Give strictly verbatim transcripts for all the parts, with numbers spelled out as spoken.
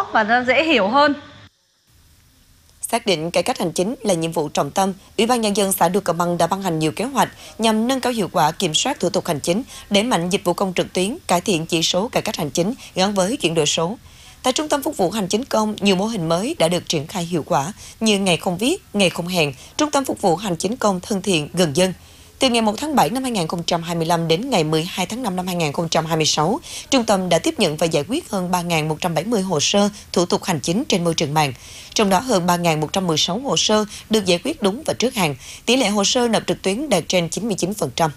rõ và nó dễ hiểu hơn. Xác định cải cách hành chính là nhiệm vụ trọng tâm, Ủy ban Nhân dân xã Đua Cà Măng đã ban hành nhiều kế hoạch nhằm nâng cao hiệu quả kiểm soát thủ tục hành chính, đẩy mạnh dịch vụ công trực tuyến, cải thiện chỉ số cải cách hành chính gắn với chuyển đổi số. Tại Trung tâm Phục vụ Hành chính công, nhiều mô hình mới đã được triển khai hiệu quả như ngày không viết, ngày không hẹn, Trung tâm Phục vụ Hành chính công thân thiện gần dân. Từ ngày một tháng bảy năm hai nghìn không trăm hai mươi lăm đến ngày mười hai tháng năm năm hai nghìn không trăm hai mươi sáu, trung tâm đã tiếp nhận và giải quyết hơn ba nghìn một trăm bảy mươi hồ sơ thủ tục hành chính trên môi trường mạng. Trong đó hơn ba nghìn một trăm mười sáu hồ sơ được giải quyết đúng và trước hạn. Tỷ lệ hồ sơ nộp trực tuyến đạt trên chín mươi chín phần trăm.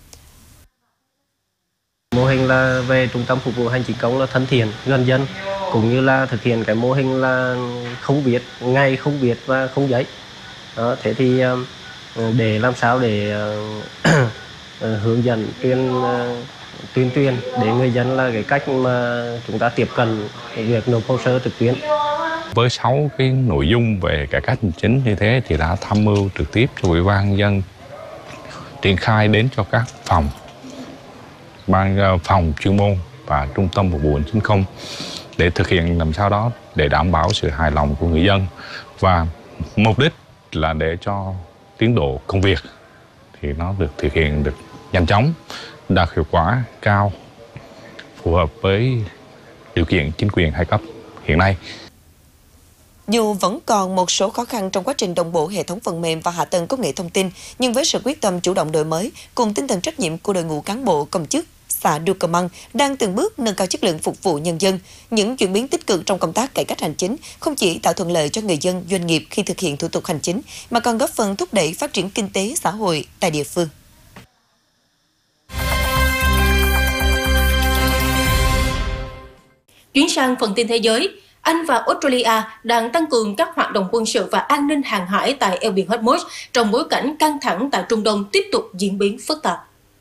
Mô hình là về Trung tâm Phục vụ Hành chính công là thân thiện, gần dân, cũng như là thực hiện cái mô hình là không viết, ngày không viết và không giấy. Đó, thế thì để làm sao để hướng dẫn tuyên tuyên truyền để người dân là cái cách mà chúng ta tiếp cận việc nộp hồ sơ trực tuyến. Với sáu cái nội dung về cải cách hành chính như thế thì đã tham mưu trực tiếp cho Ủy ban Nhân dân triển khai đến cho các phòng, ban phòng chuyên môn và Trung tâm Phục vụ Hành chính công để thực hiện làm sao đó để đảm bảo sự hài lòng của người dân, và mục đích là để cho tiến độ công việc thì nó được thực hiện được nhanh chóng, đạt hiệu quả cao, phù hợp với điều kiện chính quyền hai cấp hiện nay. Dù vẫn còn một số khó khăn trong quá trình đồng bộ hệ thống phần mềm và hạ tầng công nghệ thông tin, nhưng với sự quyết tâm chủ động đổi mới cùng tinh thần trách nhiệm của đội ngũ cán bộ công chức, xã Đua Cà Măng đang từng bước nâng cao chất lượng phục vụ nhân dân. Những chuyển biến tích cực trong công tác cải cách hành chính không chỉ tạo thuận lợi cho người dân, doanh nghiệp khi thực hiện thủ tục hành chính, mà còn góp phần thúc đẩy phát triển kinh tế xã hội tại địa phương. Chuyển sang phần tin thế giới, Anh và Australia đang tăng cường các hoạt động quân sự và an ninh hàng hải tại eo biển Hormuz trong bối cảnh căng thẳng tại Trung Đông tiếp tục diễn biến phức tạp.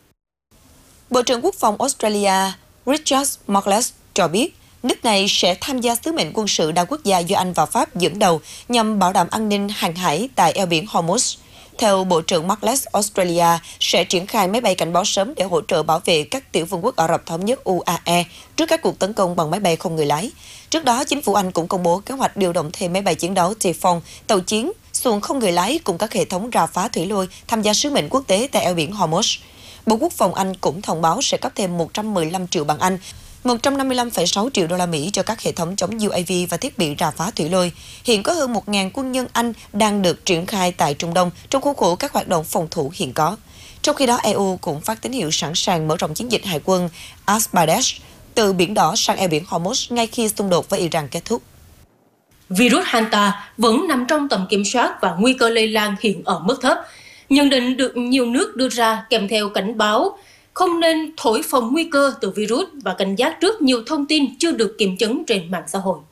Bộ trưởng Quốc phòng Australia Richard Marles cho biết nước này sẽ tham gia sứ mệnh quân sự đa quốc gia do Anh và Pháp dẫn đầu nhằm bảo đảm an ninh hàng hải tại eo biển Hormuz. Theo Bộ trưởng Marles, Australia sẽ triển khai máy bay cảnh báo sớm để hỗ trợ bảo vệ các tiểu vương quốc Ả Rập Thống Nhất U A E trước các cuộc tấn công bằng máy bay không người lái. Trước đó, chính phủ Anh cũng công bố kế hoạch điều động thêm máy bay chiến đấu Typhoon, tàu chiến, xuồng không người lái cùng các hệ thống rà phá thủy lôi tham gia sứ mệnh quốc tế tại eo biển Hormuz. Bộ Quốc phòng Anh cũng thông báo sẽ cấp thêm một trăm mười lăm triệu bảng Anh, một trăm năm mươi lăm phẩy sáu triệu đô la Mỹ cho các hệ thống chống U A V và thiết bị rà phá thủy lôi. Hiện có hơn một nghìn quân nhân Anh đang được triển khai tại Trung Đông trong khuôn khổ các hoạt động phòng thủ hiện có. Trong khi đó, E U cũng phát tín hiệu sẵn sàng mở rộng chiến dịch hải quân Asbardesh từ Biển Đỏ sang eo biển Hormuz ngay khi xung đột với Iran kết thúc. Virus Hanta vẫn nằm trong tầm kiểm soát và nguy cơ lây lan hiện ở mức thấp. Nhận định được nhiều nước đưa ra kèm theo cảnh báo không nên thổi phồng nguy cơ từ virus và cảnh giác trước nhiều thông tin chưa được kiểm chứng trên mạng xã hội.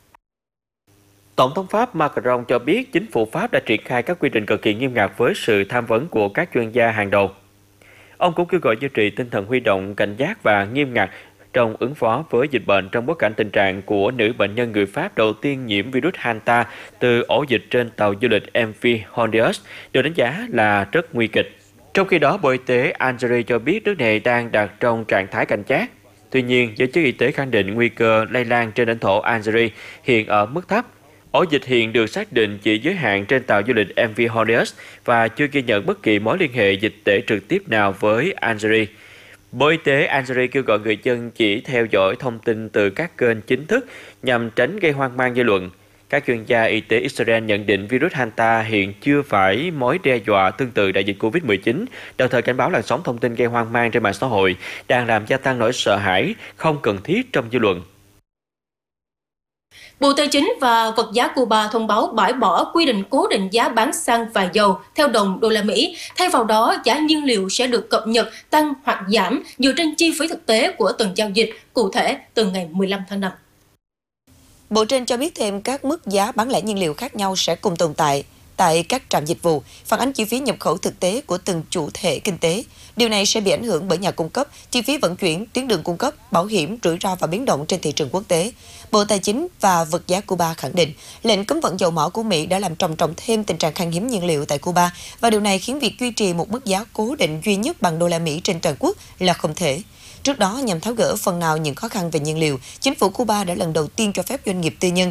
Tổng thống Pháp Macron cho biết chính phủ Pháp đã triển khai các quy định cực kỳ nghiêm ngặt với sự tham vấn của các chuyên gia hàng đầu. Ông cũng kêu gọi duy trì tinh thần huy động, cảnh giác và nghiêm ngặt trong ứng phó với dịch bệnh trong bối cảnh tình trạng của nữ bệnh nhân người Pháp đầu tiên nhiễm virus Hanta từ ổ dịch trên tàu du lịch em vê Hondius được đánh giá là rất nguy kịch. Trong khi đó, Bộ Y tế Algeria cho biết nước này đang đặt trong trạng thái cảnh giác. Tuy nhiên, giới chức y tế khẳng định nguy cơ lây lan trên lãnh thổ Algeria hiện ở mức thấp. Ổ dịch hiện được xác định chỉ giới hạn trên tàu du lịch em vê Hondius và chưa ghi nhận bất kỳ mối liên hệ dịch tễ trực tiếp nào với Algeria. Bộ Y tế Algeria kêu gọi người dân chỉ theo dõi thông tin từ các kênh chính thức nhằm tránh gây hoang mang dư luận. Các chuyên gia y tế Israel nhận định virus Hanta hiện chưa phải mối đe dọa tương tự đại dịch Covid mười chín, đồng thời cảnh báo làn sóng thông tin gây hoang mang trên mạng xã hội đang làm gia tăng nỗi sợ hãi không cần thiết trong dư luận. Bộ Tài chính và Vật giá Cuba thông báo bãi bỏ quy định cố định giá bán xăng và dầu theo đồng đô la Mỹ. Thay vào đó, giá nhiên liệu sẽ được cập nhật tăng hoặc giảm dựa trên chi phí thực tế của từng giao dịch, cụ thể từ ngày mười lăm tháng năm. Bộ trên cho biết thêm các mức giá bán lẻ nhiên liệu khác nhau sẽ cùng tồn tại tại các trạm dịch vụ, phản ánh chi phí nhập khẩu thực tế của từng chủ thể kinh tế. Điều này sẽ bị ảnh hưởng bởi nhà cung cấp, chi phí vận chuyển, tuyến đường cung cấp, bảo hiểm, rủi ro và biến động trên thị trường quốc tế. Bộ Tài chính và Vật giá Cuba khẳng định lệnh cấm vận dầu mỏ của Mỹ đã làm trầm trọng thêm tình trạng khan hiếm nhiên liệu tại Cuba và điều này khiến việc duy trì một mức giá cố định duy nhất bằng đô la Mỹ trên toàn quốc là không thể. Trước đó, nhằm tháo gỡ phần nào những khó khăn về nhiên liệu, chính phủ Cuba đã lần đầu tiên cho phép doanh nghiệp tư nhân